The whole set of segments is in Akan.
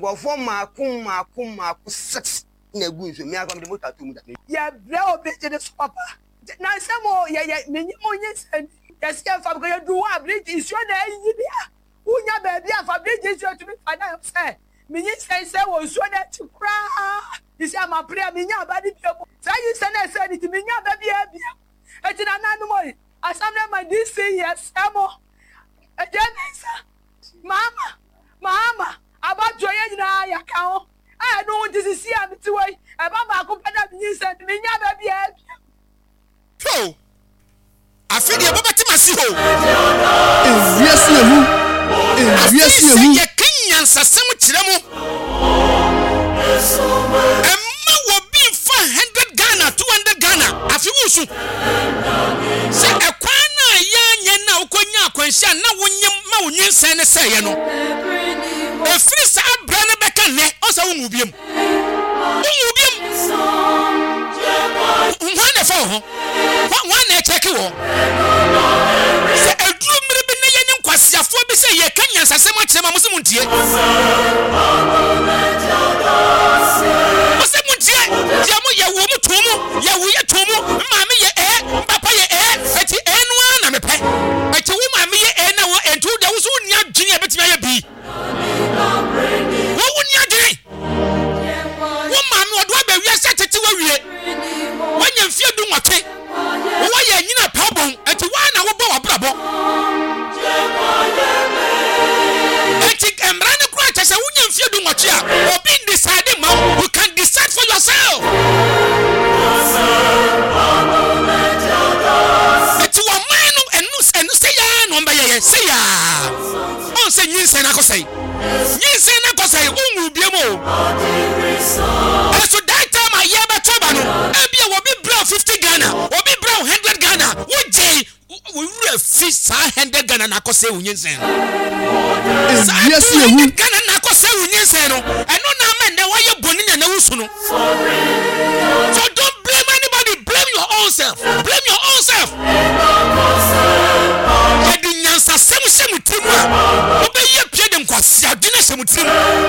go for makum 6 na gu so me akwa me motor to mu da ya bre obi je de papa na samo ya menyi monye sen ya sia fa go do wa bridge isu na yi bia unya ba bia fa bridge isu to me fa na say menyi sen say wo so na ti kra isi ama pre menya ba di bia say you say na say ni menya ba bia eti na nanu mo asamle my this yes amo ejenisa mama abajo ye nyina ya ka ho no this is here me tiwai e ba ma ko pada bi send me nya ba bia ho afidi e baba timasi ho ewiase ehu ye kanya nsasem kire mo emma wo bi 400 Ghana 200 Ghana afi wusu se ekwan na ya nye na ukonya akwanhia na wonyem ma wonyin sen ne sey ye no efiri sa abra ne beka ne o sa wonu biem wana fa ho wana check wo se edru mmiri bi ne ye ne nkwasiafo bi se ye kanya nsasem akire ma musumuntie dia mo ye wo mu tomu ye wo ye tomu maame ye papa ye eti enu na me pe eti wo maame ye na wo entu da wo so nia dwene betima ye bi wo nia dwene wo maame wo do ba wi ase tete wo wie wanya mfie du nwote wo ye nyina pabon eti wa na wo bo wabrabo eti emrane kura tese wonya mfie du nwote a obi decide ma you can decide for yourself eti wo manu enu say ya no mba ye say ya on say nyinse na ko say unu biemo so that time I hear about Tobano ebia wo bi bra 50 Ghana wo bi bra 100 Ghana wo je we refuse 100 Ghana na ko say unyinse yes you Ghana na ko say unyinse no eno na men na waye boni na wusu no so don't blame anybody, blame your own self edinyansa semu timu obeye pie dem kwasi adwene semu timu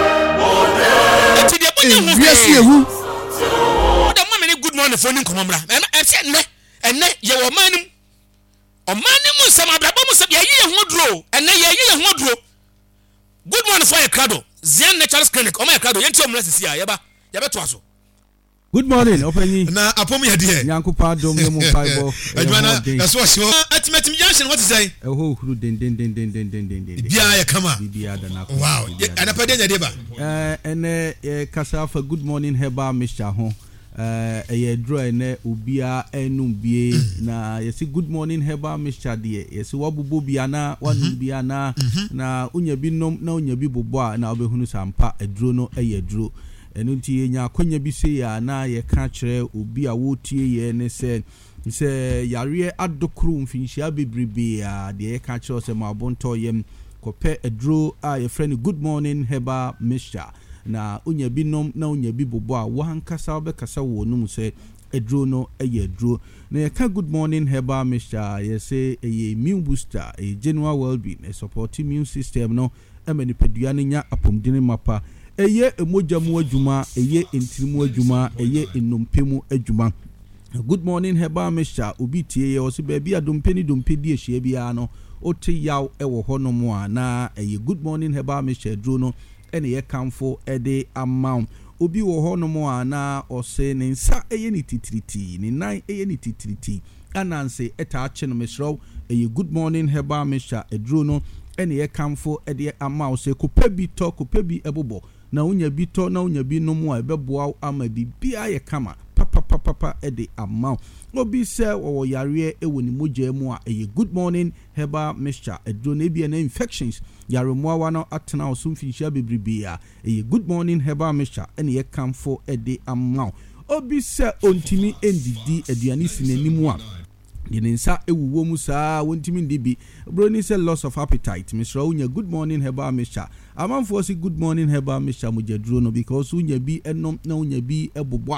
eti de bonye yes you the mama good morning for nin komamra enne ye wo manum o manum nsam abrabo musam ye ye ho duro enne ye ho duro good morning for your crado Zion Natural Clinic o my crado yenti omra sisi a ye beto aso. Good morning, Openi. Na apom ye de. Nyankopa dom ne mo paibo. Adwana eso ahyo. Ultimate junction what is say? Eho huru den. Bia ya kama. Bia da na. Wow. Anapade nya de ba. Ene kasa for good morning heba Mr. Ho. Eye draw ene ubia enum bie na yesi good morning heba Mr. de. Yesi wabubo bia na wanu bia na unya bi nom na unya bi bobo a na obehunu sampa edro no eye dro. Enu ti nya akonya bi se ya na ye ka kire obi a wotie ye ne se yare adokru mfinhia bebrebe a de ye ka kire se mabonto yem kope edro a ye friend good morning heba Mr. na unya bi nom na unya bi bobo a wo hankasa obekasa wo num se edro no eye edro na ye ka good morning heba Mr. ye se eye immune booster a general well-being a support immune system no emani pedua nya apomdine mapa eye emojamu adwuma eye entirimu adwuma eye ennompemu adwuma good morning heba Mr. obi tie ye osi ba bia dompeni dompedi ehia bia no ote yaw ewo honomo a na eye good morning heba Mr. dro no ene ye kamfo ede amount obi wo honomo a na ose ne nsa eye ni titiriti ni nan eye ni titiriti ananse eta ache no mesro eye good morning heba Mr. edro no ene ye kamfo ede amount se kopebi to kopebi ebobo na unya bi to na unya bi no mu a ebeboa ama bibia ye kama papa ede amount obi se wo yare ewo ni moja mu a eye good morning heba Mr. edro na bi na infections yare mo wa no atena osumfinhia bebrebe a eye good morning heba Mr. ene ye kamfo ede amount obi se ontimi endidi aduani sinanimu a yenensa ewuwo mu saa wontimi ndibi broni say loss of appetite Mr. unya good morning heba Mr. amanfo say good morning heba Mr. mujadro no because unya bi enom na unya bi ebobo a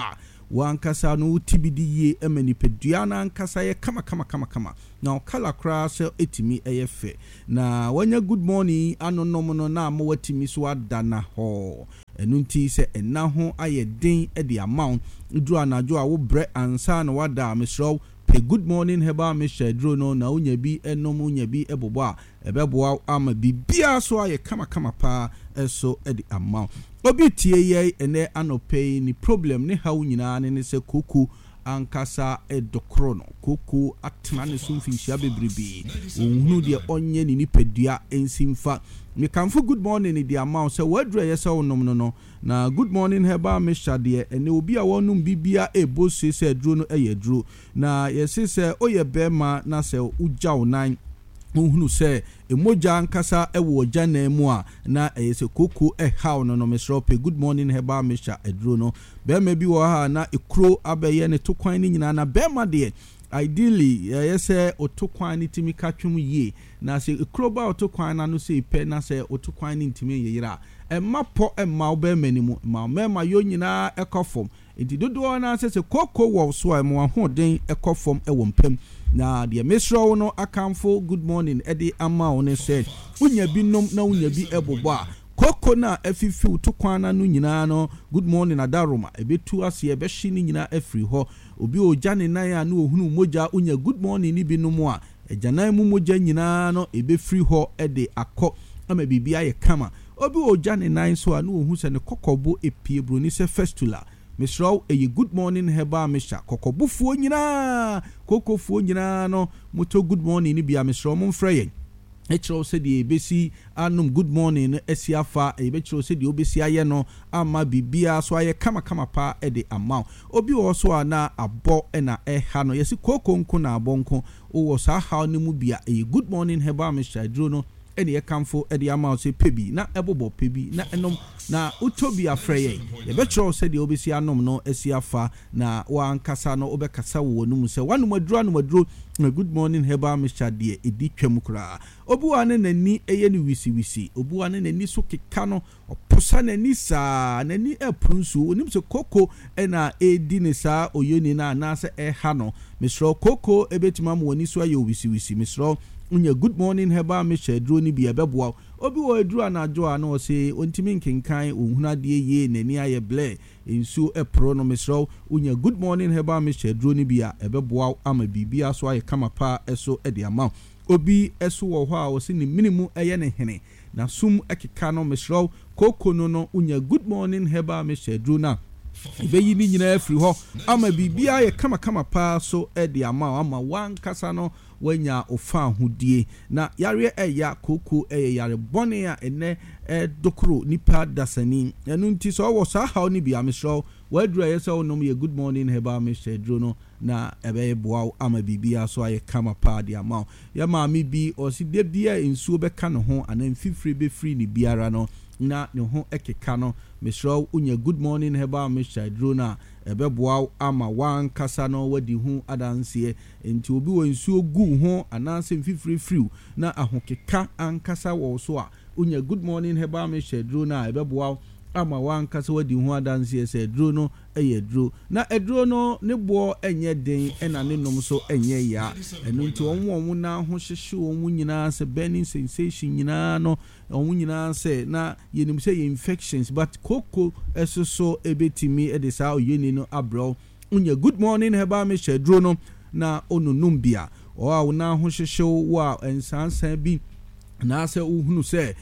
wankasa no utibidi ye emanipadua na ankasa ye kama na okala kra se etimi eyefe na wanya good morning anonom no na mo watimi so adana ho enunti se enna ho aye den e de amount duru anajo a wo bre ansa na wada mesro pe good morning heba me shedro no na unya bi enom unya bi ebobo a ebeboa ama bibia so aye kama pa eso e de amount obi tie ye ene anope ni problem ne hawo nyina ne se koku ankasa edokrono koku atena ne sumfinhia bebrebe ohunu de onye ni nipadua ensimfa me kanfo good morning ni the amount so wadru yesa onom no na good morning heba me hyade ene obi a wonum bibia ebosse se duro no eyeduro na yesi se oye bema na se ugyaw nan ohunu se emoja ankasa ewo jana mu a na yesi koko haw no mesrope good morning heba me hya eduro no bema bi wo ha na ekro abeye ne tokwan ni nyina na bema de ideally yese otokwan ni timi katwum ye na se ekroba otokwan na no se pe na se otokwan ni ntimi yeyira emapo emma obemanimu ma yo nyina ekofom enti dodo na se koko wo so emo ahoden ekofom ewo mpem na de mesro no akamfo good morning edi ama one said unya binom na unya bi ebobo a koko na afifi utokwana no nyina no good morning adaroma ebetu ase ebehye ni nyina afiri ho obi ojane nan a no ohunu moja unya good morning ni binom a ejanan mu moja nyina no ebefiri ho ede akọ ama bibia ye kama obi ojane nan so a no ohu se ne kokobo epie broni se festula misraw eye good morning heba misha kokobufuo nyina kokofuo nyina no moto good morning ni bia misraw mo mfreye echiro se die besi anum good morning esiafa ebechiro se die obesi aye no ama bibia so aye kama pa e de amount obi wo so ana abo na eha no yesi kokonko na abonko wo sa ha no mu bia e good morning heba misha dro no ene ye kamfo e de amount se pebi na ebobo pebi na enom na utobi afreye ebechiro se die obesi anum no esiafa na wa ankasa no obekasa wo no mu se wanu maduro good morning heba misha die edi twam kura obuwa ne nani eye ni wisi obuwa ne nani so keka no oposa nani sa nani eprunsu onim se koko na edi ne sa oyoni na na se eha no misro koko ebetima mo woni so aye wisi misro unya good morning heba misha dro ni bia beboa obi wo edru anajo a no se ontimi nkenkan ohuna de ye nani aye ble ensu epro no misro unya good morning heba misha dro ni bia ebeboa ama bibia so aye kama pa eso e de amount obi eso wo ho a wo se ni minimu eye ne hene na sum ekeka no misro koko no unya good morning heba misha dro na ibeyi ni nyina afiri ho ama bibia ye kama pa so e de amount ama wankasa no wanya ofa hudie na yare eya koko yare bone a ene dokro nipa dasani enu nti so wo sa ha oni bia misro wadru yesa onom ye good morning heba misha dro no na ebe boa ama bibia so aye kama pa de amount ya ma mi bi oside bia ensuo beka no ho anan fifiri be free ni biara no na ne ho ekeka no misro unya good morning heba misha dro na ebe boa ama wan kasa no wadi hu adanse enti obi wo nsuo gu ho ananse fifiri free na ahokeka ankasa wo so a unya good morning heba misha dro na ebe boa ama wan kasa wadi hu adanse se dro no eye dro na edro no ne bo enye den ena ne nom so enye ya enu nti onwo na ho hyehye onwo nyina se burning sensation nyina no onwo nyina se na yenim se infections but koko eso ebetimi edisa oyeni no abro unya good morning heba me shedro no na onunum bia o a na ho hyehye wo ensansan bi na se uhunu se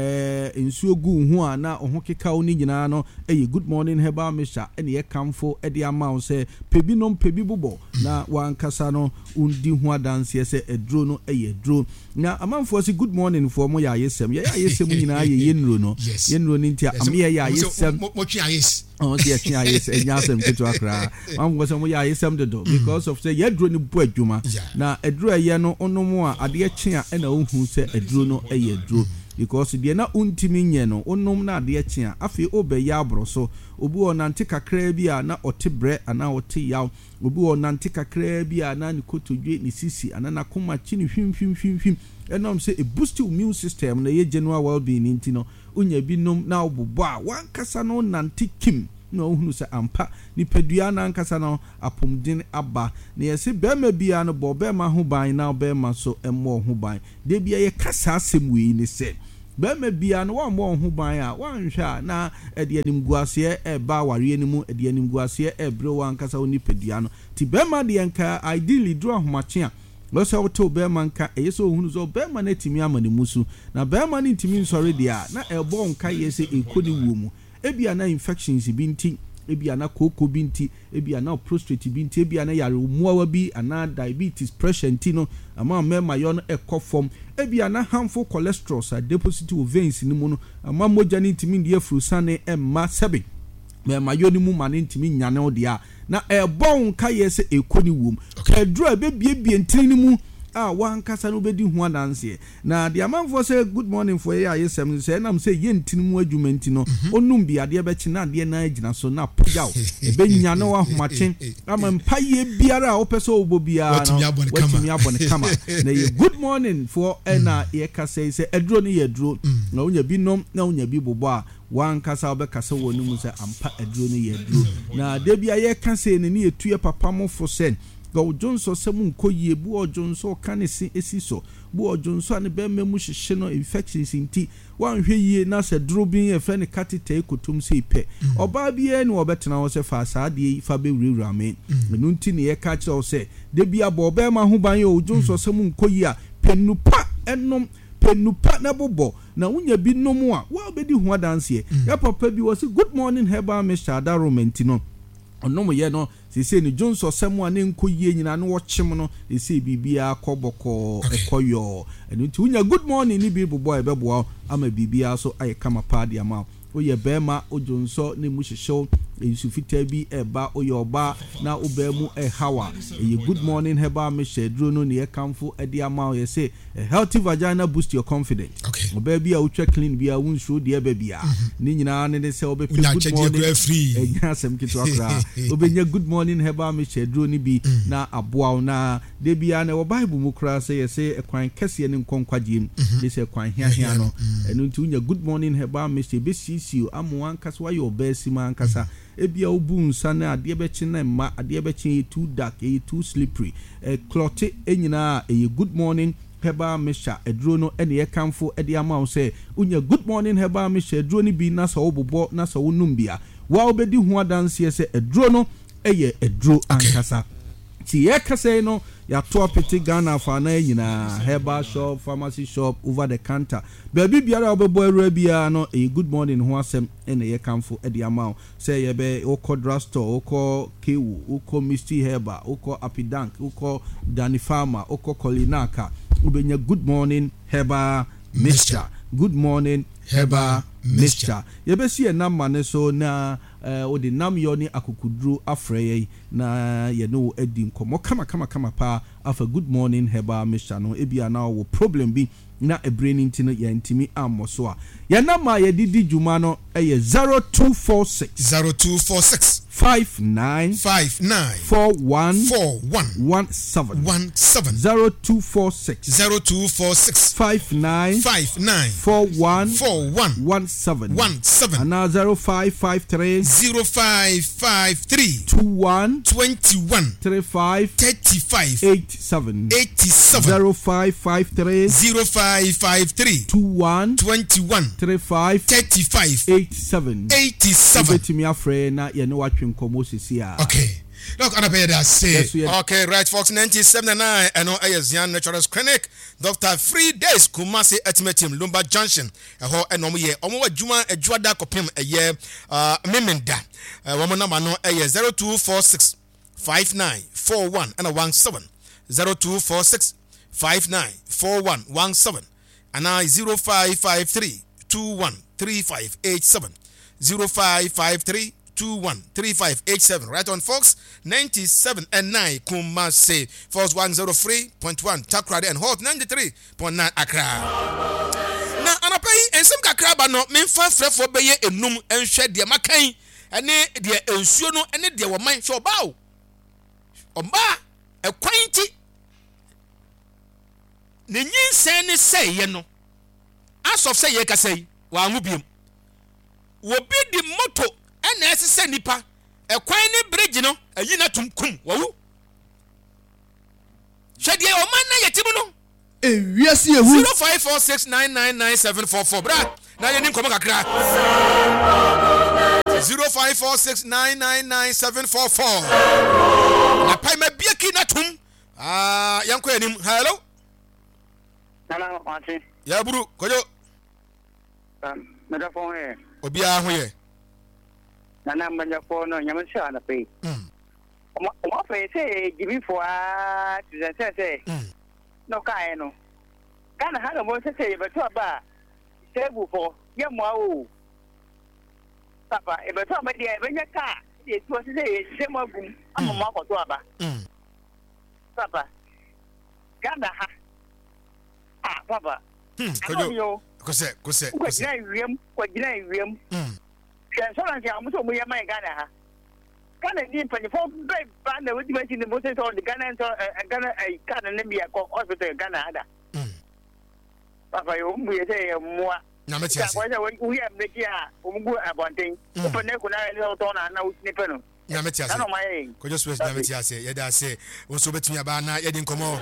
ensuo gu hu a na oho keka oni nyina no good morning heba misha ene ye kamfo e de amount se pebi bobo na wankasa no undi hu adanse se edro no dro na amanfo se good morning for mo ya yesem nyina ye yenro no yenro ni ntia am ye ya yesem mo twa yes oh se twa yes enyasem keto akra am se mo ya yesem dodo because of say yedro ni bu adwuma na edro ye no onomo a ade kye a na ohun se edro no dro because de na untimi nye no onom na ade kye a afi obeya abroso obi onante kakra bi a na otebre ana ote yaw obi onante kakra bi a na ni kotodwe ni sisi ana na koma chi ni hwim enom se a boost your immune system na ye general well-being ntino unya bi nom na obobo a wankasa no nante kim na ohunu se ampa nipadua na ankasa no apomden aba na yesi bema bia no bo bema ho ban na bema so emmo ho ban de bia ye kasa asem wi ni se bema bia no wa mo ho ban a wanhwa na ede animguase ba ware animu ede animguase bro wa ankasa onipadua no ti bema de enka ideally do ahomache a Losa woto bema nka yeso ohunu zo bema na timi amane musu na bema ni timi nsore dia na ebo nka yese ekodi womu ebia na infections binti ebia na koko binti ebia na prostate binti ebia na yare muawa bi ana diabetes pressure ntino ama mema yo no ekofom ebia na harmful cholesterol sa deposit of veins ni mu no ama moja ni timi die frusane emma 7 mema yo ni mu mane ntimi nyane odia na ebon ka yese ekoni wom edro ebebie ntini mu wan kasa no bedi ho adanse na the amanfo say good morning for ya yesem say na say ye ntini mu adwumenti no onum bia de be chi na de na agina so na pojaw ebe nya no ahomache ama mpaye biara a opeso obo bia no watimi abone kama na ye good morning for na ye kasa say edro ni ye dro na onya bi nom na onya bi bobo a wan kasa obekasa wonu mu say ampa edro ni ye dro na de bia ye kasa ni etue papa mo fo sen go Johnson semu nkoyie bu ojonso kanesi esiso bu ojonso ane be memu hihye no infections inti wanhwe yie na se drobin e fe ne katete ekotum se ipe oba bia ne obetena wo se fa saade fa be wurewura me enu nti ne ye ka kire wo se de bia bo be ma ho ban ye ojonso semu nkoyie a penupa enom penupa na bobo na unya bi nomu a wa obedi ho adanse ya papa bi wo se good morning heba Mr. Adaromenti no onomo ye no se ni Johnson semu ane nkoyie nyina no wochim no se bibia koboko ekoyo enu nti unya good morning ni bi bobo ebebo ama bibia so aye kama padi ama oye bema ojonso ne muhihyew ensufita bi eba oye oba na obemu hawa eye good morning heba Mr. Dro no ne yekamfo ade ama ye say a healthy vagina boost your confidence oba bia utwa clean bia wunso de eba bia ni nyina ne se obepe good morning enya sem kitu akra obenya good morning heba Mr. Dro ni bi na aboa na de bia na wo bible mu kra say ye say ekwan kese ne nkonkwajem de say ekwan hia no enu nti unya good morning heba Mr. Besi amu ankasa wa your best man kasa ebia obu nsa na ade bechi na ma ade bechi too dark too slippery clotte enyina good morning heba Mr. Edro no ene ye kamfo ede ama wo say unya good morning heba Mr. Edro ni bi na so obobo na so wonum bia wa obedi ho adanse say Edro no eye Edro ankasa ti ye kasa no ya to apete Ghana fa na nyina herbal shop pharmacy shop over the counter baby biara obebo era bia no good morning ho asem ene ye kamfo ede amount say ye be oko drugstore oko kewu oko Misty Herbal oko Apidank oko Dani Farmer oko Kolinaka ubenya good morning Herbal Mr. good morning Herbal Mr. ye be see na mane so na odi nam yoni akukudru afreye na ye no edi nkomo kama pa afa good morning Herbal Mr. no ebia na wo problem bi na ebreni ntino ya ntimi amoso a ye na ma ye didi juma no eye 0246 59 41 17 0246 59 41 17 and 0553 21 35 87 0553 21 35 87 betimi afre na ye no watwe nkomo sisi a okay look ana pay that say okay right Fox 97.9 and no Zion Naturals Clinic Dr. 3 days Kumasi Etimetim Lumba Junction ho enom ye omo adwuma adwada kopem eye memenda womo number no 0246 5941 and 17 0246 594117 and 0553 213587 0553 213587 right on Fox 97 and 9 Kumasi Fox 103.1 Takrade and Hot 93.9 Accra na anapay ensem kakra ba no memfa frefo beye enum enhwe de makan ene de ensuo no ene de wo man hwe oba oba ekwanti ne nyinsen ne seye no asof seye ka sey wa anwubiem wo bi di moto ena ese se nipa ekwan ni bridge no ayi na tumkum wawu hwede o man na yetimu no ewiase ehu 0546999744 bra na ye ni nkomo kakra 0546999744 na pai ma bieki na tum yanko yanim hello Nana Martin. ya buru kojo Meda phone here. obia ho ye Nana manja phone no nyamsha na pay. Omo pay say give for say. No kai no. Kana ha mo say be to ba. Table for yamwa o. Papa e be to ba dia e be nya ka. E to say e sema gum. Amma ko to ba. Papa. Kana ha. Papa. kojo kose Kwa jina iwiem. Insurance ya muso mu yama Ghana ha. Ghana ni mpanyefo be ba na wodi machine ni mo say so the Ghana Ghana ne bi akọ hospital Ghana ada. Papa yo mu ye say mua. na meti ase Kwa we am ne kia omgu abonten. Opa ne ko na ni to na usni pe no. na meti ase Ano mai. kojo space na meti ase ye da ase wo so betumi aba na ye di nkomo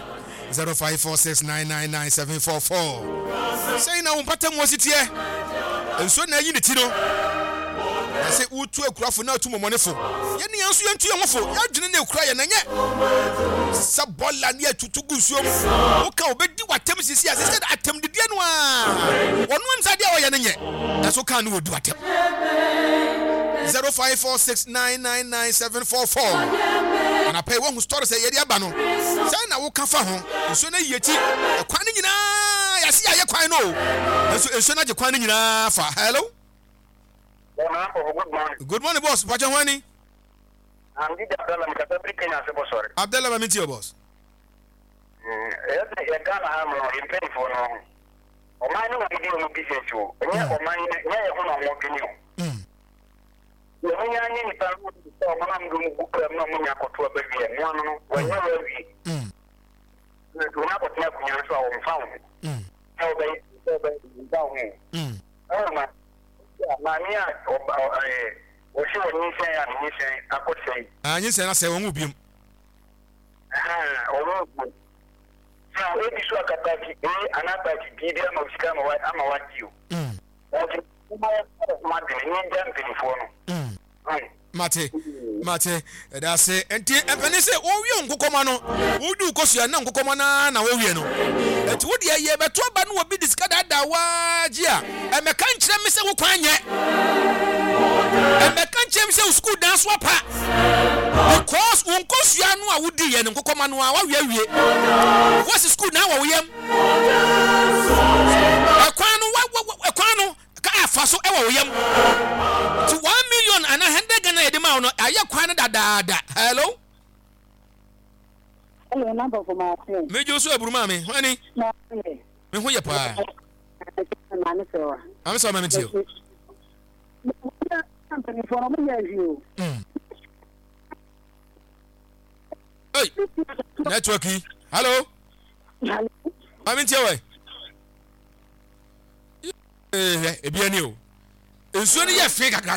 0546999744 say na wo patam wo sitie enso na yi ne ti no na say utu akurafo na atu momonefo ye ne yanso ye ntu ye hofo ya dwene na ekura ye na nye sabola ne atutu gusuom wo ka obedi watem sisi ase say atem didie no a wonu nsade a wo ye ne nye na so ka no wodi watem 0546999744 and I pay one who story say yedi aba no say na wo ka fa ho enso na yeti kwan ni nyina ya se ya kwan no enso na je kwan ni nyina fa hello good morning boss pacha hwani I'm the Abdallah Mkatabi Kenya se boss. Abdallah mamiti your boss Ya Ghana ha mo in pay for no. O man no be do no business o. Nya o man nya e ho na mo gini o. Yo nya nya ni pa mo so mo na mo mu ku mo mo nya koto ba wi e mo no wo nya wa wi. Na ko na ko tia ku nya so o mfa o. E o be da o he. Ma mania o shi o ni se ya ni se akose. anyi se na se won ubiem Oro so ebi so akataki anataki gidi ama usika ama wadio. Mate da say enti empani say wo wi nkokoma no wo du kosua na nkokoma na wo wi no enti wo de ye beto ba no obi diskada da waji a emeka nkyere me se wo kwanye emeka nkyere me se wo school dance wapa because wo nkosua no a wo di ye nkokoma no a wa wi awie wo se school na wo yem ekwano ka afa so e wo yem to 1 million and 100 Ghana edema no aye kwan da hello Hello number for my friend. me jo so aburuma me hwani me ho ye pa am so ma me tio hey network hello am tio we ebiani o enso ni ye fe kakra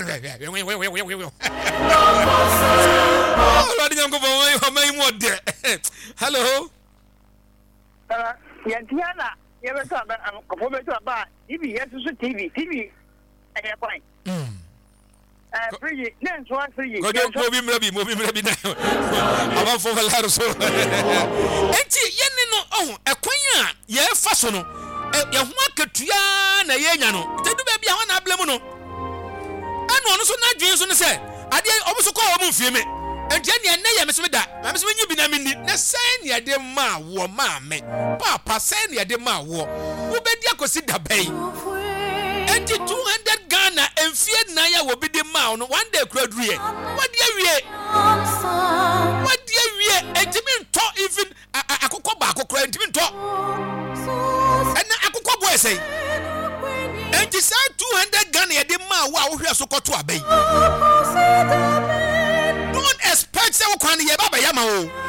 hello Yantiana, you ever saw that? I'm going to buy TV. Yes, TV. TV. And you're fine. Free. Then, so I'm free. Go maybe now. I'm for a lot of so. Enti, yen no, oh, a quaya, ye fasono. Ya waka tuya na ye nyano. Te do baby, I want to blame no. And one so not James on the say. I did also call a movie. And Jenny and Naya Miss Meda, I'm assuming you be a minute. Na send ya de ma war mamma. Papa send ya de ma war. Who bet ya consider bay? And 200 Ghana and fear Naya will be the mound one day crowd rear. What dear we? What dear we? And Jimin talk even a cocoa back or Jimin talk. And I could go say. And this 200 Ghana de ma wow, we are so called to a bay. Don't expect so kwani ye baba yama o